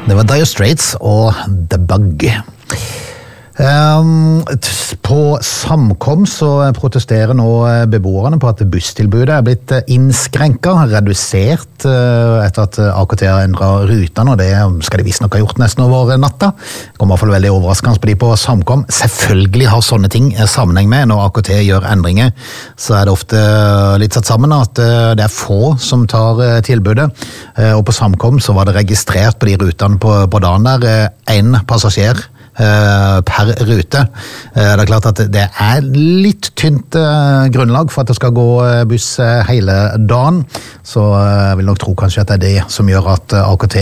Det var Dire Straits og The Bug. På samkomst så protesterer nå beboerne på at busstilbudet er blitt innskrenket, redusert etter at AKT har endret rutene, og det skal de visst nok ha gjort nesten over natta. Det kommer i hvert fall veldig overraskende på de på samkom. Selvfølgelig har sånne ting sammenheng med når AKT gjør endringer, så er det ofte litt satt sammen at det er få som tar tilbudet, og på samkom så var det registrert på de rutene på dagen der en passasjer per rute. Det er klart at det er litt tynt grunnlag for at det skal gå buss hele dagen, så jeg vil nok tro kanskje at det er det som gjør at AKT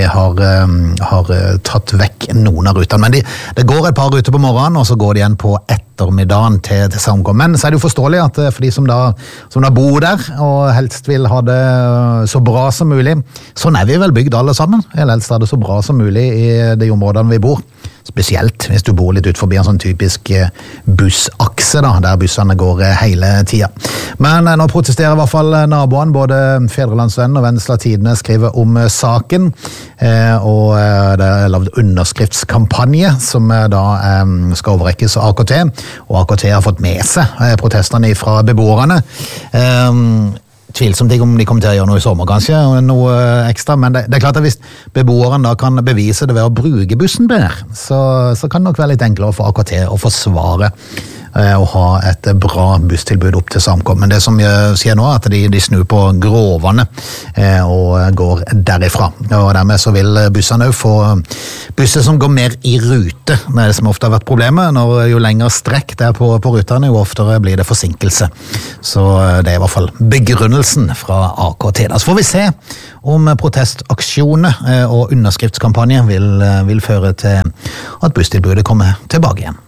har tatt vekk noen av rutene. Men det går et par ruter på morgenen, og så går det igjen på ettermiddagen til samkom. Men så er det jo forståelig at for de som da bor der, og helst vil ha det så bra som mulig, sånn er vi vel bygd alle sammen. Eller helst ha det så bra som mulig i de områdene vi bor. Spesielt hvis du bor litt ut forbi en sånn typisk bussakse da, der bussene går hele tida. Men nå protesterer i hvert fall naboene, både Fedrelandsvennen og Vennesla Tidende skriver om saken, og det er lavet underskriftskampanje som da skal overrekkes av AKT, og AKT har fått med seg protestene fra beboerne. Tvilsomt ikke om de kommer til å gjøre noe i sommer kanskje, noe ekstra, men det er klart at hvis beboeren da kan bevise det ved å bruke bussen bedre, så kan det nok være litt enklere for AKT å forsvare og ha et bra busstilbud opp til samkom. Men det som skjer nå er at de snur på grovene og går derifra. Og dermed så vil bussene få busser som går mer i rute. Det er det som ofte har vært problemet. Jo lenger strekk det er på rutene, jo oftere blir det forsinkelse. Så det er i hvert fall begrunnelsen fra AKT. Så får vi se om protestaksjoner og underskriftskampanje vil føre til at busstilbudet kommer tilbake igjen.